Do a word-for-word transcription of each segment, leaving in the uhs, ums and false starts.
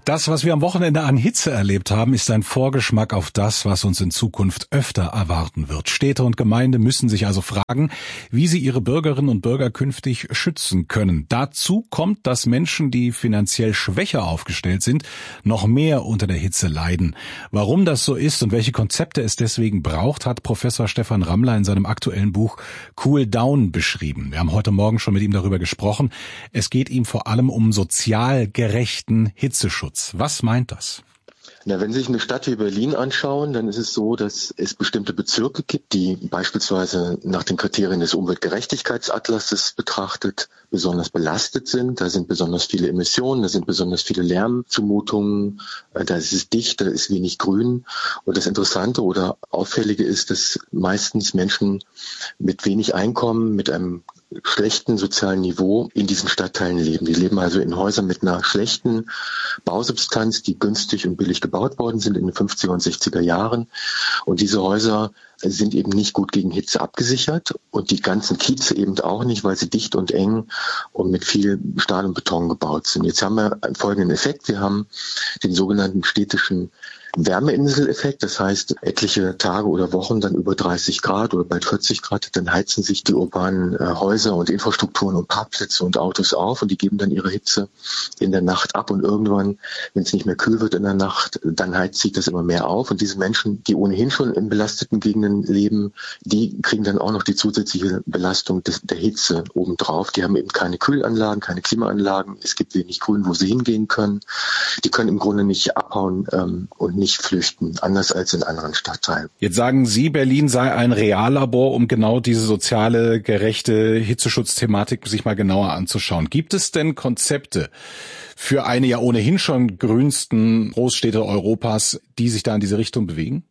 Das, was wir am Wochenende an Hitze erlebt haben, ist ein Vorgeschmack auf das, was uns in Zukunft öfter erwarten wird. Städte und Gemeinden müssen sich also fragen, wie sie ihre Bürgerinnen und Bürger künftig schützen können. Dazu kommt, dass Menschen, die finanziell schwächer aufgestellt sind, noch mehr unter der Hitze leiden. Warum das so ist und welche Konzepte es deswegen braucht, hat Professor Stefan Rammler in seinem aktuellen Buch Cool Down beschrieben. Wir haben heute Morgen schon mit ihm darüber gesprochen. Es geht ihm vor allem um sozial gerechten Hitzeschutz. Was meint das? Na, wenn Sie sich eine Stadt wie Berlin anschauen, dann ist es so, dass es bestimmte Bezirke gibt, die beispielsweise nach den Kriterien des Umweltgerechtigkeitsatlases betrachtet besonders belastet sind. Da sind besonders viele Emissionen, da sind besonders viele Lärmzumutungen, da ist es dicht, da ist wenig Grün. Und das Interessante oder Auffällige ist, dass meistens Menschen mit wenig Einkommen, mit einem schlechten sozialen Niveau in diesen Stadtteilen leben. Die leben also in Häusern mit einer schlechten Bausubstanz, die günstig und billig gebaut worden sind in den fünfziger und sechziger Jahren. Und diese Häuser sind eben nicht gut gegen Hitze abgesichert und die ganzen Kieze eben auch nicht, weil sie dicht und eng und mit viel Stahl und Beton gebaut sind. Jetzt haben wir einen folgenden Effekt. Wir haben den sogenannten städtischen Wärmeinseleffekt, das heißt etliche Tage oder Wochen dann über dreißig Grad oder bald vierzig Grad, dann heizen sich die urbanen äh, Häuser und Infrastrukturen und Parkplätze und Autos auf und die geben dann ihre Hitze in der Nacht ab und irgendwann, wenn es nicht mehr kühl wird in der Nacht, dann heizt sich das immer mehr auf und diese Menschen, die ohnehin schon in belasteten Gegenden leben, die kriegen dann auch noch die zusätzliche Belastung des, der Hitze obendrauf. Die haben eben keine Kühlanlagen, keine Klimaanlagen, es gibt wenig Grün, wo sie hingehen können. Die können im Grunde nicht abhauen ähm, und nicht nicht flüchten, anders als in anderen Stadtteilen. Jetzt sagen Sie, Berlin sei ein Reallabor, um genau diese soziale, gerechte Hitzeschutzthematik sich mal genauer anzuschauen. Gibt es denn Konzepte für eine ja ohnehin schon grünsten Großstädte Europas, die sich da in diese Richtung bewegen?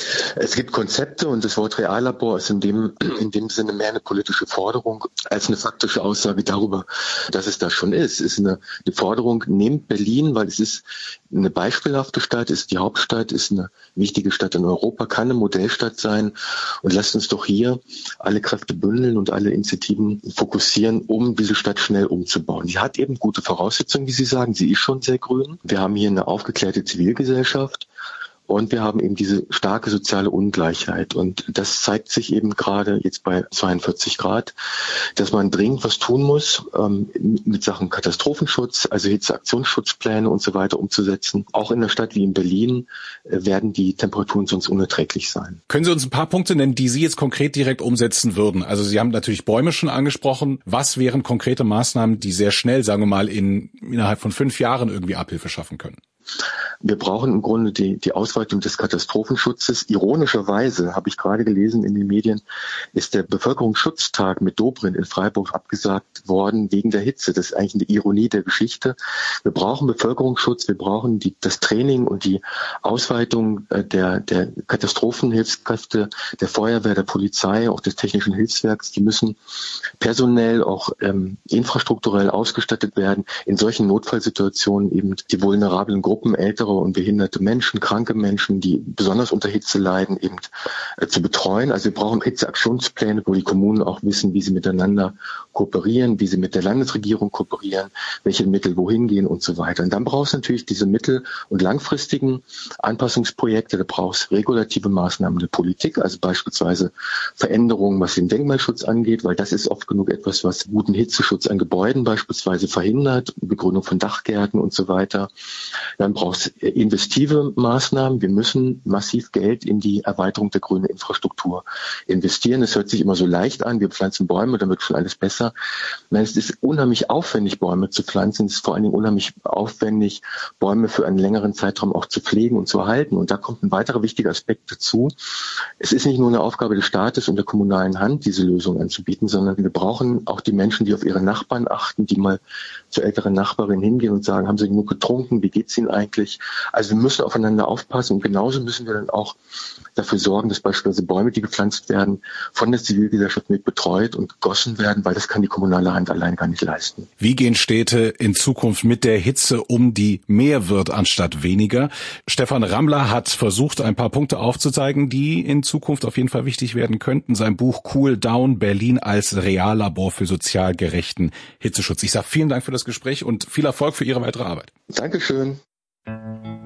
Es gibt Konzepte und das Wort Reallabor ist in dem, in dem Sinne mehr eine politische Forderung als eine faktische Aussage darüber, dass es das schon ist. Es ist eine, eine Forderung, nehmt Berlin, weil es ist eine beispielhafte Stadt, ist die Hauptstadt, ist eine wichtige Stadt in Europa, kann eine Modellstadt sein und lasst uns doch hier alle Kräfte bündeln und alle Initiativen fokussieren, um diese Stadt schnell umzubauen. Sie hat eben gute Voraussetzungen, wie Sie sagen, sie ist schon sehr grün. Wir haben hier eine aufgeklärte Zivilgesellschaft. Und wir haben eben diese starke soziale Ungleichheit. Und das zeigt sich eben gerade jetzt bei zweiundvierzig Grad, dass man dringend was tun muss, ähm, mit Sachen Katastrophenschutz, also Hitzeaktionsschutzpläne und so weiter umzusetzen. Auch in einer Stadt wie in Berlin äh, werden die Temperaturen sonst unerträglich sein. Können Sie uns ein paar Punkte nennen, die Sie jetzt konkret direkt umsetzen würden? Also Sie haben natürlich Bäume schon angesprochen. Was wären konkrete Maßnahmen, die sehr schnell, sagen wir mal, in innerhalb von fünf Jahren irgendwie Abhilfe schaffen können? Wir brauchen im Grunde die, die Ausweitung des Katastrophenschutzes. Ironischerweise, habe ich gerade gelesen in den Medien, ist der Bevölkerungsschutztag mit Dobrindt in Freiburg abgesagt worden wegen der Hitze. Das ist eigentlich eine Ironie der Geschichte. Wir brauchen Bevölkerungsschutz, wir brauchen die, das Training und die Ausweitung der, der Katastrophenhilfskräfte, der Feuerwehr, der Polizei, auch des Technischen Hilfswerks. Die müssen personell, auch ähm, infrastrukturell ausgestattet werden, in solchen Notfallsituationen eben die vulnerablen Gruppen, ältere und behinderte Menschen, kranke Menschen, die besonders unter Hitze leiden, eben äh, zu betreuen. Also wir brauchen Hitzeaktionspläne, wo die Kommunen auch wissen, wie sie miteinander kooperieren, wie sie mit der Landesregierung kooperieren, welche Mittel wohin gehen und so weiter. Und dann brauchst du natürlich diese mittel- und langfristigen Anpassungsprojekte, da brauchst regulative Maßnahmen der Politik, also beispielsweise Veränderungen, was den Denkmalschutz angeht, weil das ist oft genug etwas, was guten Hitzeschutz an Gebäuden beispielsweise verhindert, Begrünung von Dachgärten und so weiter. Dann brauchst du investive Maßnahmen. Wir müssen massiv Geld in die Erweiterung der grünen Infrastruktur investieren. Es hört sich immer so leicht an, wir pflanzen Bäume, dann wird schon alles besser. Nein, es ist unheimlich aufwendig, Bäume zu pflanzen. Es ist vor allen Dingen unheimlich aufwendig, Bäume für einen längeren Zeitraum auch zu pflegen und zu erhalten. Und da kommt ein weiterer wichtiger Aspekt dazu. Es ist nicht nur eine Aufgabe des Staates und der kommunalen Hand, diese Lösung anzubieten, sondern wir brauchen auch die Menschen, die auf ihre Nachbarn achten, die mal zur älteren Nachbarin hingehen und sagen, haben sie genug getrunken, wie geht's ihnen eigentlich? Also wir müssen aufeinander aufpassen und genauso müssen wir dann auch dafür sorgen, dass beispielsweise Bäume, die gepflanzt werden, von der Zivilgesellschaft mit betreut und gegossen werden, weil das kann die kommunale Hand allein gar nicht leisten. Wie gehen Städte in Zukunft mit der Hitze um, die mehr wird anstatt weniger? Stefan Rammler hat versucht, ein paar Punkte aufzuzeigen, die in Zukunft auf jeden Fall wichtig werden könnten. Sein Buch Cool Down, Berlin als Reallabor für sozial gerechten Hitzeschutz. Ich sage vielen Dank für das Gespräch und viel Erfolg für Ihre weitere Arbeit. Dankeschön.